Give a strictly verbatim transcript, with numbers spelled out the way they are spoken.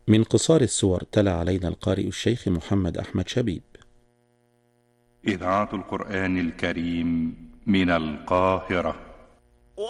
من قصار السور تلا علينا القارئ الشيخ محمد أحمد شبيب. إذاعة القرآن الكريم من القاهرة.